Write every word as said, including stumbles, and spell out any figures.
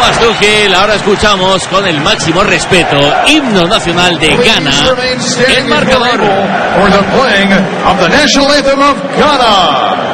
Thomas Tuchel. Ahora escuchamos con el máximo respeto, himno nacional de Ghana, el marcador. For the playing of the national anthem of Ghana.